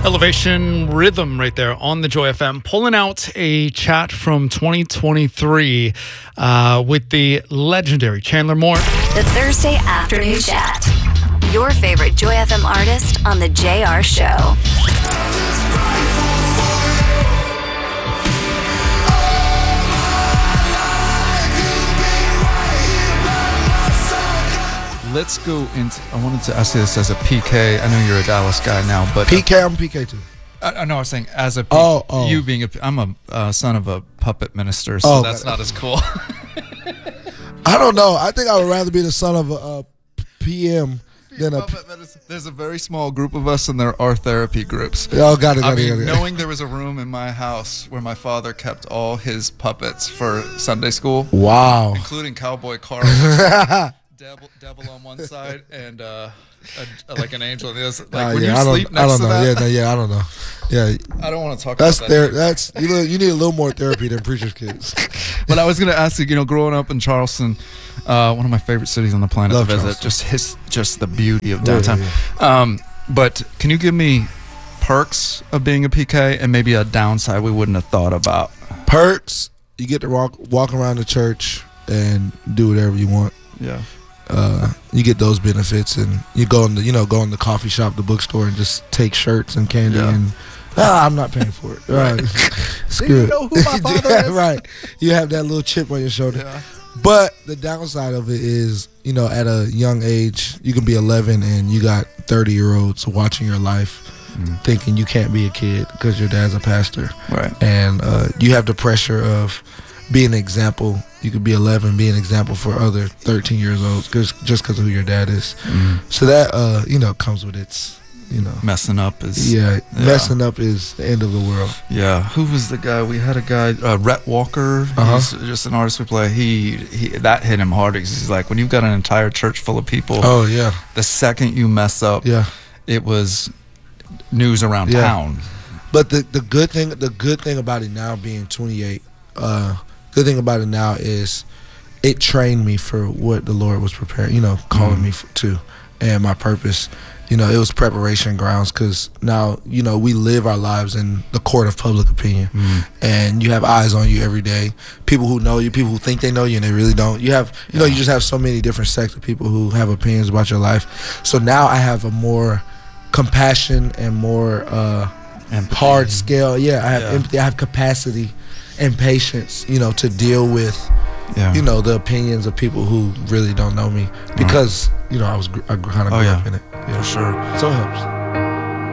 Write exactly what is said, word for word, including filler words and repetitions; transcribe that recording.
Elevation Rhythm right there on the Joy F M, pulling out a chat from twenty twenty-three uh, with the legendary Chandler Moore. The Thursday Afternoon Chat. Your favorite Joy F M artist on the J R Show. Let's go into. I wanted to ask you this as a P K. I know you're a Dallas guy now, but P K, I'm P K too. I, I know. I was saying as a P- oh, oh. you being a. I'm a uh, son of a puppet minister, so oh, that's not as cool. I don't know. I think I would rather be the son of a, a P M than a. Puppet medicine. There's a very small group of us, and there are therapy groups. Oh, got it, got I it, mean, got it. knowing there was a room in my house where my father kept all his puppets for Sunday school. Wow. Including Cowboy Carl. Devil, devil on one side and uh, a, like an angel on the other. Like uh, when yeah, you I sleep don't, next I don't to know. that. Yeah, no, yeah, I don't know. Yeah, I don't want to talk that's about that. There, that's you. Know, you need a little more therapy than preacher's kids. But I was going to ask you. You know, growing up in Charleston, uh, one of my favorite cities on the planet Love to visit. Charleston. Just his, just the beauty of downtown. Yeah, yeah. Um, but can you give me perks of being a P K and maybe a downside we wouldn't have thought about? Perks: you get to walk walk around the church and do whatever you want. Yeah. Uh, you get those benefits, and you go in the you know go in the coffee shop, the bookstore, and just take shirts and candy, Yeah. and ah, I'm not paying for it. Right? Screw Do you it. know who my father Yeah, is? right. You have that little chip on your shoulder. Yeah. But the downside of it is, you know, at a young age, you can be eleven and you got thirty year olds watching your life, Mm. thinking you can't be a kid because your dad's a pastor, Right. and uh, you have the pressure of being an example. You could be eleven, be an example for other thirteen years olds, cause, just because of who your dad is. Mm. So that, uh, you know, comes with its, you know. Messing up is. Yeah, Yeah. messing up is the end of the world. Yeah, who was the guy? We had a guy, uh, Rhett Walker. Uh-huh. He's just an artist we play. He, he that hit him hard because he's like, when you've got an entire church full of people, Oh, yeah. the second you mess up, Yeah. it was news around Yeah. town. But the, the good thing the good thing about it now being twenty-eight, uh, good thing about it now is it trained me for what the Lord was preparing, you know, calling Mm. me f- to, and my purpose. You know, it was preparation grounds because now, you know, we live our lives in the court of public opinion, Mm. and you have eyes on you every day. People who know you, people who think they know you, and they really don't. You have, you know, you just have so many different sects of people who have opinions about your life. So now I have a more compassion and more uh, Empathy. hard scale. Yeah, I have Yeah. empathy. I have capacity and patience, you know, to deal with, Yeah. you know, the opinions of people who really don't know me because, you know, I was gr- I kind of Oh, grew yeah. up in it. For sure. So it helps.